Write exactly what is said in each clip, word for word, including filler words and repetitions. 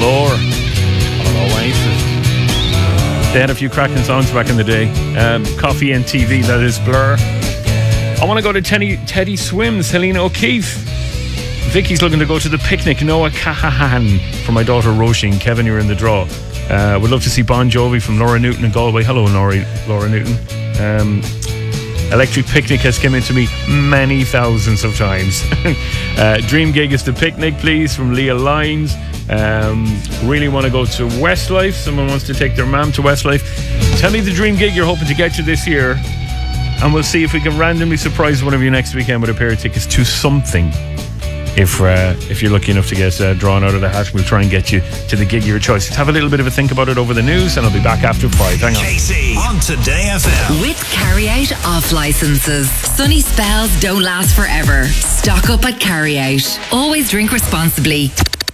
Blur. I don't know, Oasis. They had a few cracking songs back in the day. Um, Coffee and T V, that is Blur. I want to go to Teddy, Teddy Swims, Helena O'Keefe. Vicky's looking to go to the picnic. Noah Cahahan for my daughter Roisin. Kevin, you're in the draw. Uh, would love to see Bon Jovi from Laura Newton in Galway. Hello, Laura, Laura Newton. Um, Electric Picnic has come into me many thousands of times. uh, Dream Gig is the picnic, please, from Leah Lyons. Um, really want to go to Westlife. Someone wants to take their mum to Westlife. Tell me the dream gig you're hoping to get to this year, and we'll see if we can randomly surprise one of you next weekend with a pair of tickets to something. If uh, if you're lucky enough to get uh, drawn out of the hat, we'll try and get you to the gig of your choice. Have a little bit of a think about it over the news, and I'll be back after five. Hang on. Casey on Today F M. With Carryout off licenses. Sunny spells don't last forever. Stock up at Carryout. Always drink responsibly.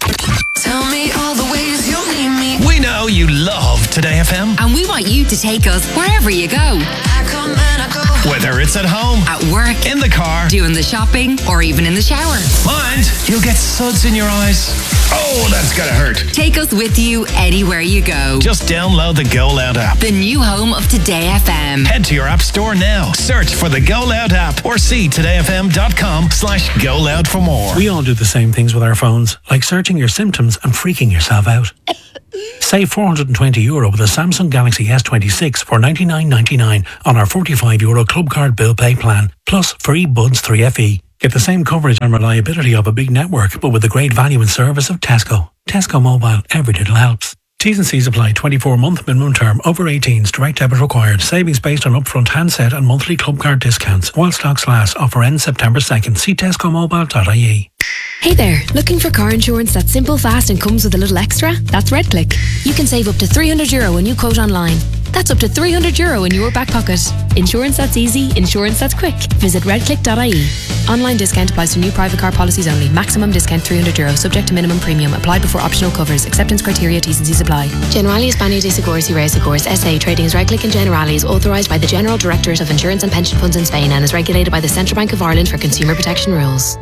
Tell me all the ways you need me. We know you love Today F M. And we want you to take us wherever you go. I come and I go. Whether it's at home, at work, in the car, doing the shopping, or even in the shower. Mind, you'll get suds in your eyes. Oh, that's gonna hurt. Take us with you anywhere you go. Just download the Go Loud app. The new home of Today F M. Head to your app store now. Search for the Go Loud app or see todayfm.com slash go loud for more. We all do the same things with our phones, like searching your symptoms and freaking yourself out. Save four hundred twenty euro with a Samsung Galaxy S twenty-six for ninety-nine ninety-nine on our forty-five euro Club Card Bill Pay plan, plus free Buds three F E. Get the same coverage and reliability of a big network, but with the great value and service of Tesco. Tesco Mobile, every little helps. T's and C's apply. twenty-four month minimum term. Over eighteens. Direct debit required. Savings based on upfront handset and monthly club card discounts. While stocks last. Offer ends September second. See tesco mobile dot I E. Hey there, looking for car insurance that's simple, fast and comes with a little extra? That's RedClick. You can save up to three hundred euro when you quote online. That's up to three hundred euro in your back pocket. Insurance that's easy, insurance that's quick. Visit red click dot I E. Online discount applies to new private car policies only. Maximum discount three hundred euro, subject to minimum premium. Applied before optional covers. Acceptance criteria, T's and C's apply. Generali España de Seguros y Reasegurs S A trading as RedClick and Generali is authorised by the General Directorate of Insurance and Pension Funds in Spain and is regulated by the Central Bank of Ireland for consumer protection rules.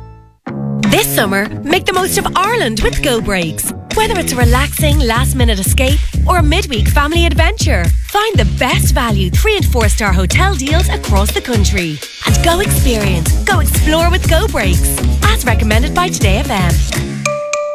This summer, make the most of Ireland with Go Breaks. Whether it's a relaxing last-minute escape or a midweek family adventure, find the best value three and four star hotel deals across the country. And go experience, go explore with Go Breaks, as recommended by Today F M.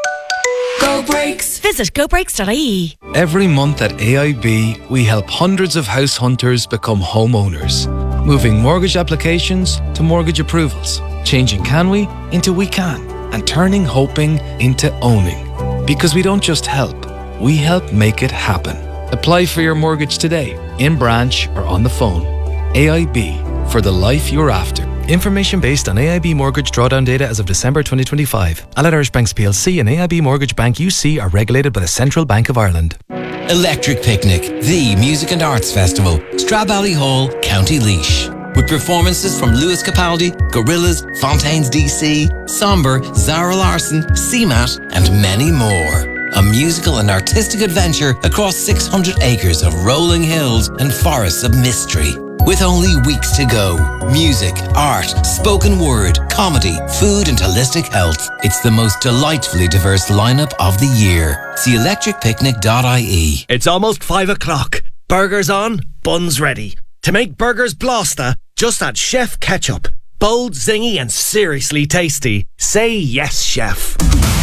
Go Breaks. Visit go breaks dot I E. Every month at A I B, we help hundreds of house hunters become homeowners, moving mortgage applications to mortgage approvals, changing can we into we can, and turning hoping into owning. Because we don't just help, we help make it happen. Apply for your mortgage today, in branch or on the phone. A I B, for the life you're after. Information based on A I B mortgage drawdown data as of December twenty twenty-five. Allied Irish Banks P L C and A I B Mortgage Bank U C are regulated by the Central Bank of Ireland. Electric Picnic, the music and arts festival, Stradbally Hall, County Laois. With performances from Lewis Capaldi, Gorillaz, Fontaines D C, Somber, Zara Larsson, C M A T, and many more. A musical and artistic adventure across six hundred acres of rolling hills and forests of mystery. With only weeks to go. Music, art, spoken word, comedy, food and holistic health. It's the most delightfully diverse lineup of the year. See electric picnic dot I E. It's almost five o'clock. Burgers on, buns ready. To make burgers blasta, just add Chef Ketchup. Bold, zingy and seriously tasty. Say yes, chef.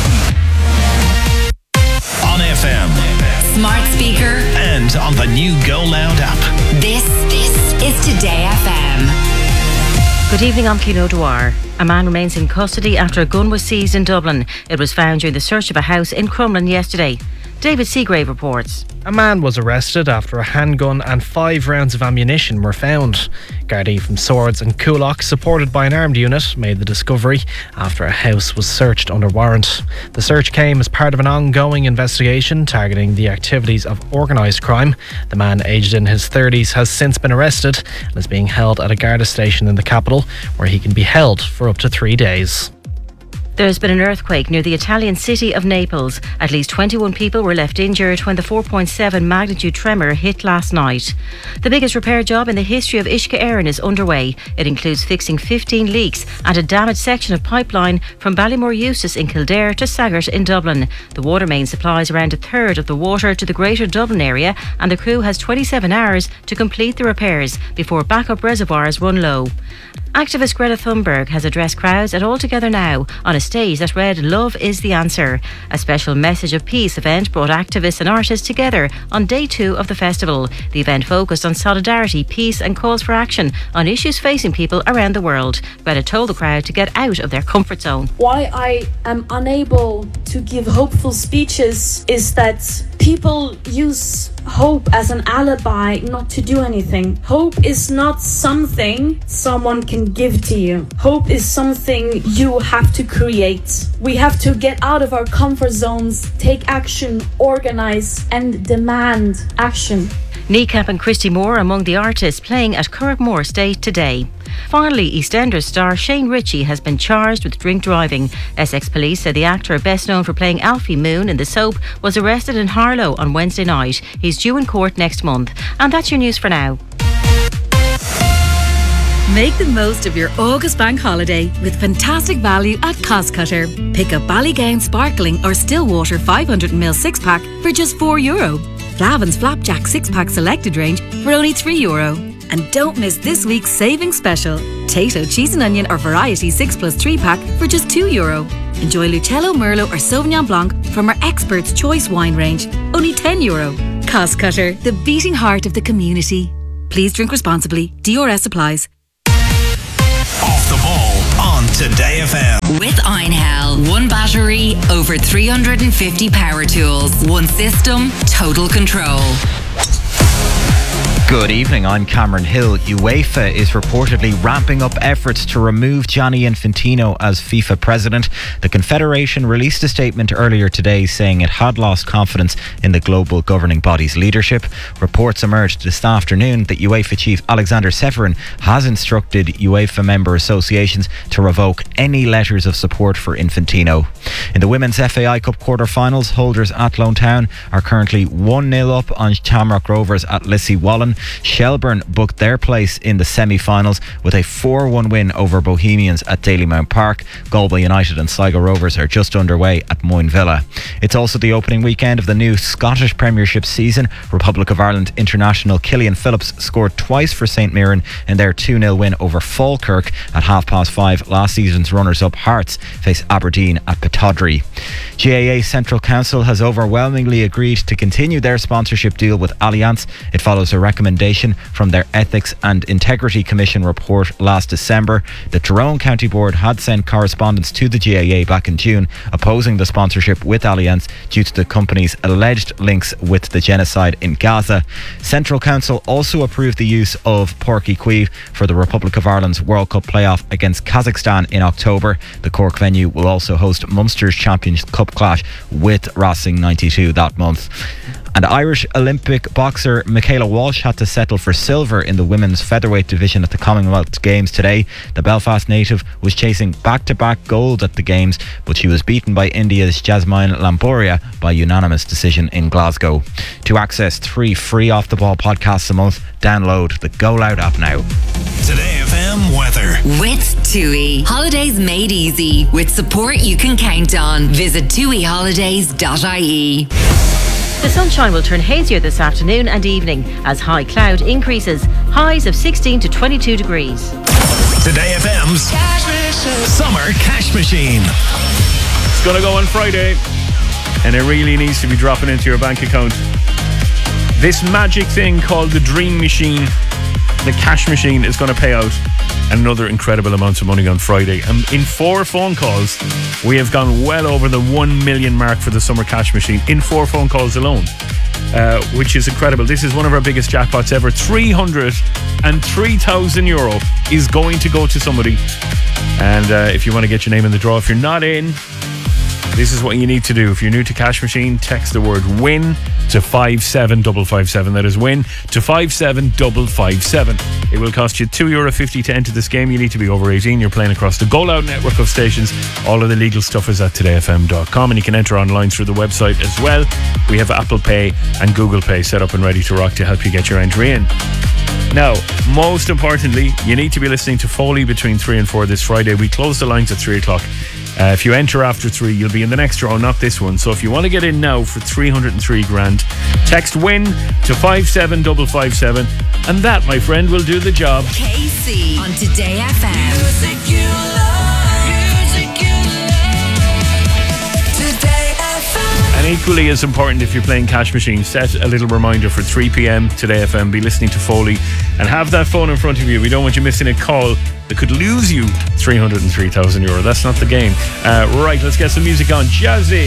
On F M. Smart speaker. And on the new Go Loud app. This, this is Today F M. Good evening, I'm Kino Dwyer. A man remains in custody after a gun was seized in Dublin. It was found during the search of a house in Crumlin yesterday. David Seagrave reports. A man was arrested after a handgun and five rounds of ammunition were found. Gardaí from Swords and Coolock, supported by an armed unit, made the discovery after a house was searched under warrant. The search came as part of an ongoing investigation targeting the activities of organised crime. The man, aged in his thirties, has since been arrested and is being held at a Garda station in the capital, where he can be held for up to three days. There's been an earthquake near the Italian city of Naples. At least twenty-one people were left injured when the four point seven magnitude tremor hit last night. The biggest repair job in the history of Uisce Éireann is underway. It includes fixing fifteen leaks and a damaged section of pipeline from Ballymore Eustace in Kildare to Saggart in Dublin. The water main supplies around a third of the water to the greater Dublin area, and the crew has twenty-seven hours to complete the repairs before backup reservoirs run low. Activist Greta Thunberg has addressed crowds at All Together Now on a stage that read "Love is the Answer." A special Message of Peace event brought activists and artists together on day two of the festival. The event focused on solidarity, peace and calls for action on issues facing people around the world. Greta told the crowd to get out of their comfort zone. Why I am unable to give hopeful speeches is that people use hope as an alibi not to do anything. Hope is not something someone can give to you. Hope is something you have to create. We have to get out of our comfort zones, take action, organise and demand action. Kneecap and Christy Moore among the artists playing at Curragmore Estate today. Finally, EastEnders star Shane Ritchie has been charged with drink driving. Essex Police said the actor, best known for playing Alfie Moon in the soap, was arrested in Harlow on Wednesday night. He's due in court next month. And that's your news for now. Make the most of your August bank holiday with fantastic value at Coscutter. Pick up Ballygown Sparkling or Stillwater five hundred milliliter six pack for just four euro. Flavin's Flapjack six pack selected range for only three euro. And don't miss this week's savings special. Tato cheese and onion or variety six plus three pack for just two euro. Enjoy Lucello, Merlot or Sauvignon Blanc from our Expert's Choice wine range, only ten euro. Coscutter, the beating heart of the community. Please drink responsibly. D R S applies. Off the ball on Today F M. With Einhell, one battery, over three hundred fifty power tools, one system, total control. Good evening, I'm Cameron Hill. UEFA is reportedly ramping up efforts to remove Gianni Infantino as FIFA president. The Confederation released a statement earlier today saying it had lost confidence in the global governing body's leadership. Reports emerged this afternoon that UEFA chief Alexander Seferin has instructed UEFA member associations to revoke any letters of support for Infantino. In the Women's F A I Cup quarter-finals, holders Athlone Town are currently one nil up on Shamrock Rovers at Lissy Wallen. Shelburne booked their place in the semi-finals with a four one win over Bohemians at Dalymount Park. Galway United and Sligo Rovers are just underway at Moyne Villa. It's also the opening weekend of the new Scottish Premiership season. Republic of Ireland international Killian Phillips scored twice for St Mirren in their two nil win over Falkirk at half past five. Last season's runners-up Hearts face Aberdeen at Pittodrie. G A A Central Council has overwhelmingly agreed to continue their sponsorship deal with Allianz. It follows a recommendation from their Ethics and Integrity Commission report last December. The Tyrone County Board had sent correspondence to the G A A back in June opposing the sponsorship with Allianz due to the company's alleged links with the genocide in Gaza. Central Council also approved the use of Páirc Uí Chaoimh for the Republic of Ireland's World Cup playoff against Kazakhstan in October. The Cork venue will also host Munster's Champions Cup clash with Racing ninety-two that month. And Irish Olympic boxer Michaela Walsh had to settle for silver in the women's featherweight division at the Commonwealth Games today. The Belfast native was chasing back-to-back gold at the Games, but she was beaten by India's Jasmine Lamboria by unanimous decision in Glasgow. To access three free Off the Ball podcasts a month, download the Go Loud app now. Today F M weather. With TUI. Holidays made easy. With support you can count on. Visit tui holidays dot I E. The sunshine will turn hazier this afternoon and evening as high cloud increases. Highs of sixteen to twenty-two degrees. Today F M's Summer Cash Machine. It's going to go on Friday, and it really needs to be dropping into your bank account. This magic thing called the Dream Machine, the cash machine, is going to pay out another incredible amount of money on Friday. And in four phone calls, we have gone well over the one million mark for the Summer Cash Machine in four phone calls alone, uh, which is incredible. This is one of our biggest jackpots ever. three hundred three thousand euro is going to go to somebody. And uh, if you want to get your name in the draw, if you're not in, This is what you need to do. If you're new to Cash Machine, text the word WIN to five seven five five seven. That is WIN to five seven five five seven. It will cost you two euro fifty to enter this game. You need to be over eighteen. You're playing across the Go Loud network of stations. All of the legal stuff is at today f m dot com, and you can enter online through the website as well. We have Apple Pay and Google Pay set up and ready to rock to help you get your entry in. Now, most importantly, you need to be listening to Foley between three and four this Friday. We close the lines at three o'clock. Uh, if you enter after three, you'll be in the next draw, not this one. So if you want to get in now for three hundred three grand, text WIN to five seven five five seven, and that, my friend, will do the job. K C on Today F M. Music you love, music you love. Today F M. And equally as important, if you're playing Cash Machine, set a little reminder for three p.m. Today F M. Be listening to Foley and have that phone in front of you. We don't want you missing a call that could lose you three hundred three thousand euro. That's not the game. Uh, right, let's get some music on. Jazzy.